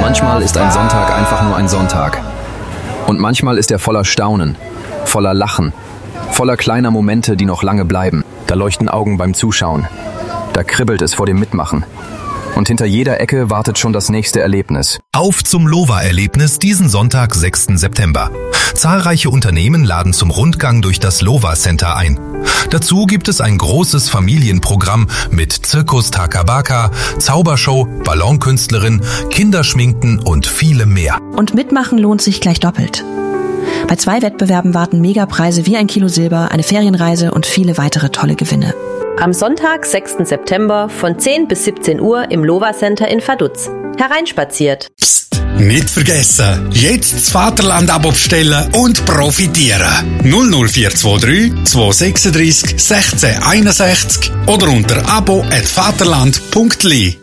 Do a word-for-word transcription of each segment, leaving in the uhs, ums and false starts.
Manchmal ist ein Sonntag einfach nur ein Sonntag. Und manchmal ist er voller Staunen, voller Lachen, voller kleiner Momente, die noch lange bleiben. Da leuchten Augen beim Zuschauen. Da kribbelt es vor dem Mitmachen. Und hinter jeder Ecke wartet schon das nächste Erlebnis. Auf zum Lova-Erlebnis diesen Sonntag, sechsten September. Zahlreiche Unternehmen laden zum Rundgang durch das Lova Center ein. Dazu gibt es ein großes Familienprogramm mit Zirkus Takabaka, Zaubershow, Ballonkünstlerin, Kinderschminken und vielem mehr. Und mitmachen lohnt sich gleich doppelt. Bei zwei Wettbewerben warten Megapreise wie ein Kilo Silber, eine Ferienreise und viele weitere tolle Gewinne. Am Sonntag, sechsten September von zehn bis siebzehn Uhr im Lova Center in Vaduz. Hereinspaziert. Psst, nicht vergessen, jetzt das Vaterland-Abo bestellen und profitieren. null null vier zwei drei zwei sechs drei sechzehn einundsechzig oder unter abo at vaterland punkt l i.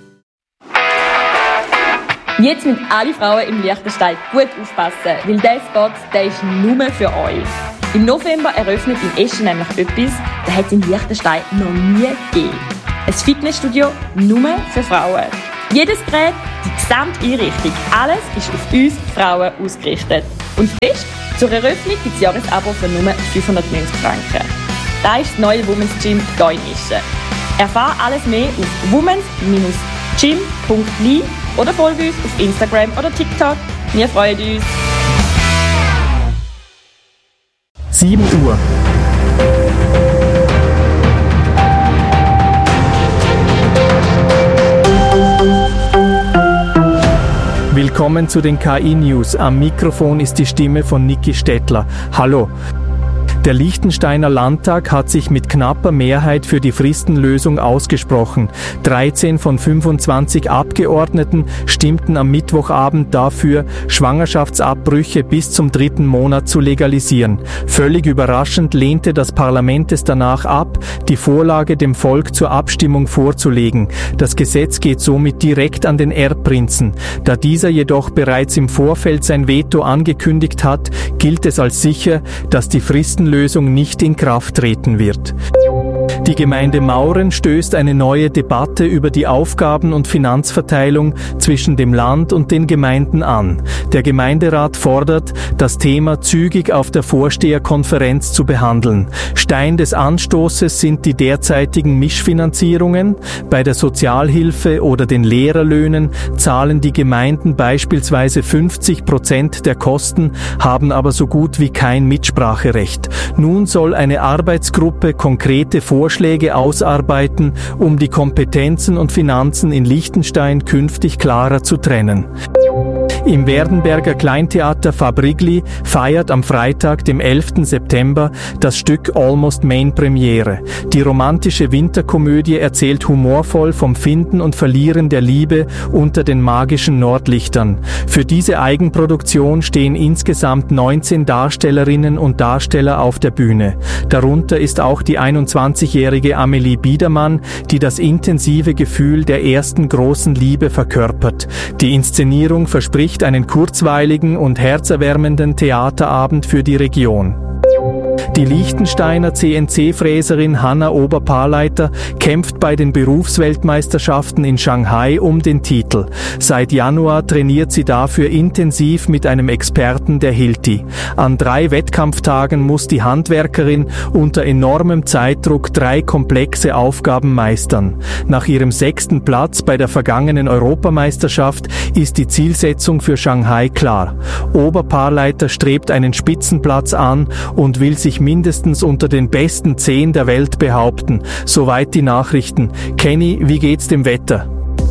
Jetzt müssen alle Frauen im Liechtenstein gut aufpassen, weil dieser Spot, der ist nur für euch. Im November eröffnet in Eschen nämlich etwas, das hat es in Liechtenstein noch nie gegeben. Ein Fitnessstudio nur für Frauen. Jedes Gerät, die gesamte Einrichtung, alles ist auf uns Frauen ausgerichtet. Und fest, zur Eröffnung gibt es Jahresabo für nur fünfhundertneunzig Franken. Das ist das neue Women's Gym hier in Eschen. Erfahre alles mehr auf womens gym punkt l i oder folge uns auf Instagram oder TikTok. Wir freuen uns. sieben Uhr. Willkommen zu den K I-News. Am Mikrofon ist die Stimme von Niki Stettler. Hallo. Der Liechtensteiner Landtag hat sich mit knapper Mehrheit für die Fristenlösung ausgesprochen. dreizehn von fünfundzwanzig Abgeordneten stimmten am Mittwochabend dafür, Schwangerschaftsabbrüche bis zum dritten Monat zu legalisieren. Völlig überraschend lehnte das Parlament es danach ab, die Vorlage dem Volk zur Abstimmung vorzulegen. Das Gesetz geht somit direkt an den Erbprinzen. Da dieser jedoch bereits im Vorfeld sein Veto angekündigt hat, gilt es als sicher, dass die Fristenlösung nicht in Kraft treten wird. Die Gemeinde Mauren stößt eine neue Debatte über die Aufgaben- und Finanzverteilung zwischen dem Land und den Gemeinden an. Der Gemeinderat fordert, das Thema zügig auf der Vorsteherkonferenz zu behandeln. Stein des Anstoßes sind die derzeitigen Mischfinanzierungen. Bei der Sozialhilfe oder den Lehrerlöhnen zahlen die Gemeinden beispielsweise fünfzig Prozent der Kosten, haben aber so gut wie kein Mitspracherecht. Nun soll eine Arbeitsgruppe konkrete Vorschläge ausarbeiten, um die Kompetenzen und Finanzen in Liechtenstein künftig klarer zu trennen. Im Werdenberger Kleintheater Fabrigli feiert am Freitag, dem elften September, das Stück Almost Main Premiere. Die romantische Winterkomödie erzählt humorvoll vom Finden und Verlieren der Liebe unter den magischen Nordlichtern. Für diese Eigenproduktion stehen insgesamt neunzehn Darstellerinnen und Darsteller auf der Bühne. Darunter ist auch die einundzwanzigjährige Amelie Biedermann, die das intensive Gefühl der ersten großen Liebe verkörpert. Die Inszenierung verspricht einen kurzweiligen und herzerwärmenden Theaterabend für die Region. Die Liechtensteiner C N C-Fräserin Hanna Oberpaarleiter kämpft bei den Berufsweltmeisterschaften in Shanghai um den Titel. Seit Januar trainiert sie dafür intensiv mit einem Experten der Hilti. An drei Wettkampftagen muss die Handwerkerin unter enormem Zeitdruck drei komplexe Aufgaben meistern. Nach ihrem sechsten Platz bei der vergangenen Europameisterschaft ist die Zielsetzung für Shanghai klar. Oberpaarleiter strebt einen Spitzenplatz an und will sich mindestens unter den besten zehn der Welt behaupten. Soweit die Nachrichten. Kenny, wie geht's dem Wetter?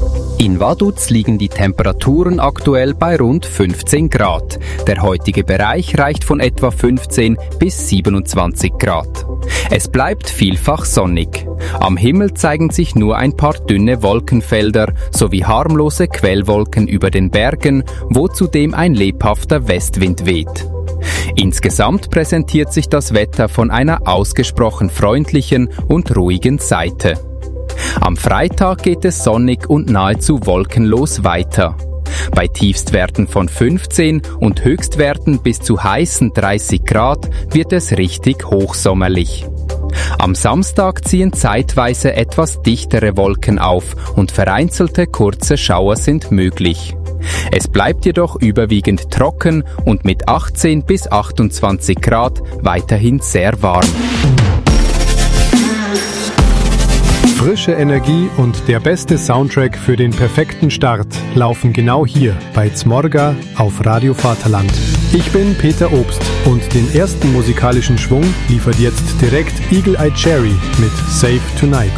In Vaduz liegen die Temperaturen aktuell bei rund fünfzehn Grad. Der heutige Bereich reicht von etwa fünfzehn bis siebenundzwanzig Grad. Es bleibt vielfach sonnig. Am Himmel zeigen sich nur ein paar dünne Wolkenfelder sowie harmlose Quellwolken über den Bergen, wo zudem ein lebhafter Westwind weht. Insgesamt präsentiert sich das Wetter von einer ausgesprochen freundlichen und ruhigen Seite. Am Freitag geht es sonnig und nahezu wolkenlos weiter. Bei Tiefstwerten von fünfzehn und Höchstwerten bis zu heißen dreißig Grad wird es richtig hochsommerlich. Am Samstag ziehen zeitweise etwas dichtere Wolken auf und vereinzelte kurze Schauer sind möglich. Es bleibt jedoch überwiegend trocken und mit achtzehn bis achtundzwanzig Grad weiterhin sehr warm. Frische Energie und der beste Soundtrack für den perfekten Start laufen genau hier bei Zmorga auf Radio Vaterland. Ich bin Peter Obst und den ersten musikalischen Schwung liefert jetzt direkt Eagle Eye Cherry mit Save Tonight.